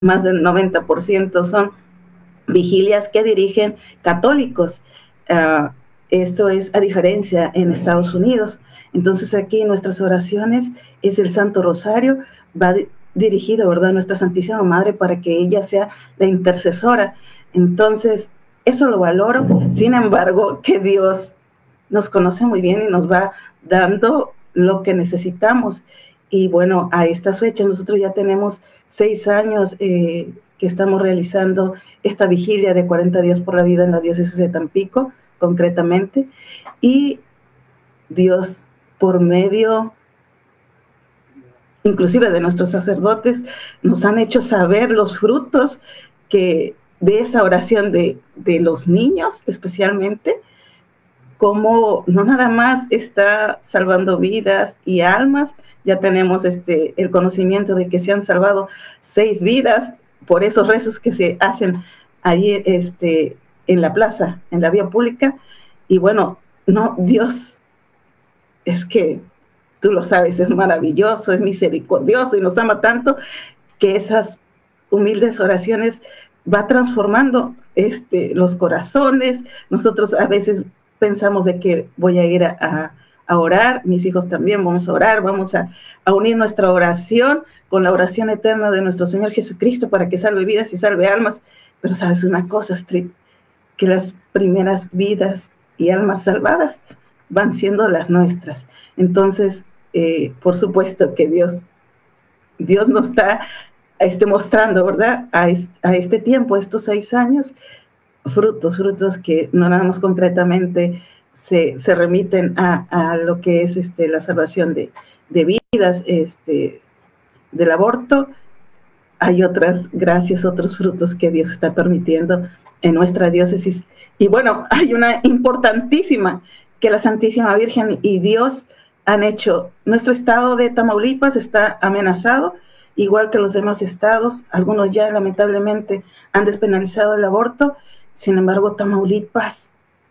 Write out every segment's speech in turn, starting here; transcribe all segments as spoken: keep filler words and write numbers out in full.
más del noventa por ciento son vigilias que dirigen católicos. Uh, esto es a diferencia en Estados Unidos. Entonces aquí nuestras oraciones es el Santo Rosario, va dirigido, ¿verdad?, a nuestra Santísima Madre para que ella sea la intercesora. Entonces, eso lo valoro. Sin embargo, que Dios nos conoce muy bien y nos va dando lo que necesitamos. Y bueno, a estas fechas nosotros ya tenemos seis años eh, que estamos realizando esta vigilia de cuarenta días por la vida en la diócesis de Tampico, concretamente, y Dios, por medio inclusive de nuestros sacerdotes, nos han hecho saber los frutos que de esa oración de, de los niños, especialmente, como no nada más está salvando vidas y almas, ya tenemos este, el conocimiento de que se han salvado seis vidas por esos rezos que se hacen allí este, en la plaza, en la vía pública, y bueno, no, Dios es que tú lo sabes, es maravilloso, es misericordioso y nos ama tanto que esas humildes oraciones va transformando este, los corazones. Nosotros a veces pensamos de que voy a ir a, a, a orar, mis hijos también vamos a orar, vamos a, a unir nuestra oración con la oración eterna de nuestro Señor Jesucristo para que salve vidas y salve almas. Pero sabes una cosa, Astrid, que las primeras vidas y almas salvadas van siendo las nuestras. Entonces, eh, por supuesto que Dios, Dios nos está este, mostrando, ¿verdad? A, est a este tiempo, estos seis años, frutos, frutos que no nada más concretamente se, se remiten a, a, lo que es este, la salvación de, de vidas, este, del aborto. Hay otras gracias, otros frutos que Dios está permitiendo en nuestra diócesis. Y bueno, hay una importantísima que la Santísima Virgen y Dios han hecho. Nuestro estado de Tamaulipas está amenazado, igual que los demás estados. Algunos ya lamentablemente han despenalizado el aborto. Sin embargo, Tamaulipas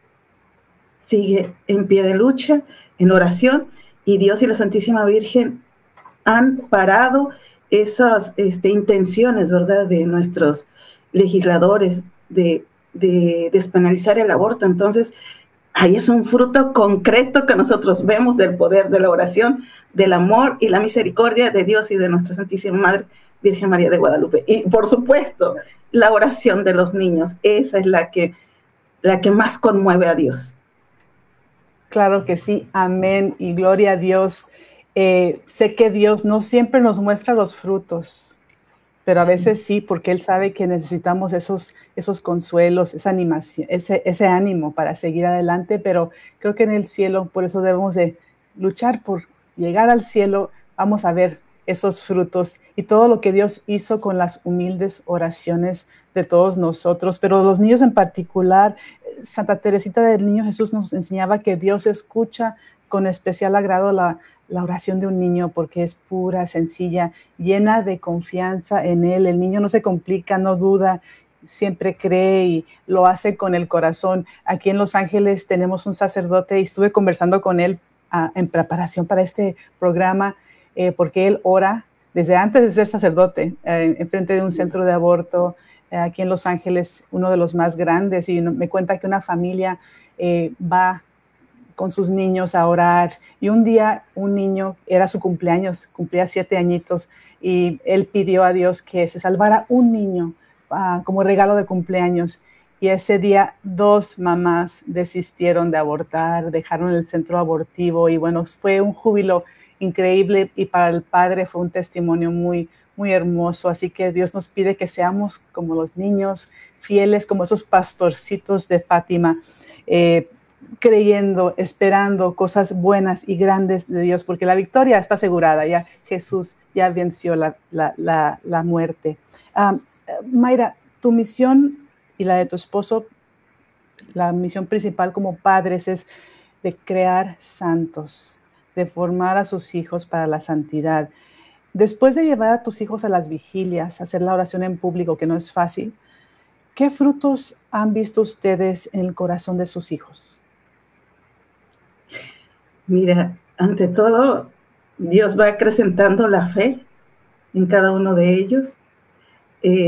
sigue en pie de lucha, en oración, y Dios y la Santísima Virgen han parado esas este, intenciones, ¿verdad?, de nuestros legisladores de, de despenalizar el aborto. Entonces, ahí es un fruto concreto que nosotros vemos del poder de la oración, del amor y la misericordia de Dios y de nuestra Santísima Madre Virgen María de Guadalupe. Y, por supuesto, la oración de los niños, esa es la que, la que más conmueve a Dios. Claro que sí, amén y gloria a Dios. Eh, sé que Dios no siempre nos muestra los frutos, pero a veces sí, porque Él sabe que necesitamos esos, esos consuelos, esa animación, ese, ese ánimo para seguir adelante, pero creo que en el cielo, por eso debemos de luchar por llegar al cielo, vamos a ver esos frutos y todo lo que Dios hizo con las humildes oraciones de todos nosotros, pero los niños en particular. Santa Teresita del Niño Jesús nos enseñaba que Dios escucha con especial agrado la, la oración de un niño porque es pura, sencilla, llena de confianza en Él. El niño no se complica, no duda, siempre cree y lo hace con el corazón. Aquí en Los Ángeles tenemos un sacerdote y estuve conversando con él uh, en preparación para este programa eh, porque él ora desde antes de ser sacerdote eh, en frente de un centro de aborto aquí en Los Ángeles, uno de los más grandes, y me cuenta que una familia eh, va con sus niños a orar, y un día un niño, era su cumpleaños, cumplía siete añitos, y él pidió a Dios que se salvara un niño uh, como regalo de cumpleaños, y ese día dos mamás desistieron de abortar, dejaron el centro abortivo, y bueno, fue un júbilo increíble, y para el padre fue un testimonio muy muy hermoso, así que Dios nos pide que seamos como los niños, fieles como esos pastorcitos de Fátima, eh, creyendo, esperando cosas buenas y grandes de Dios, porque la victoria está asegurada, ya Jesús ya venció la, la, la, la muerte. Um, Mayra, tu misión y la de tu esposo, la misión principal como padres es de crear santos, de formar a sus hijos para la santidad. Después de llevar a tus hijos a las vigilias, hacer la oración en público, que no es fácil, ¿qué frutos han visto ustedes en el corazón de sus hijos? Mira, ante todo, Dios va acrecentando la fe en cada uno de ellos. eh,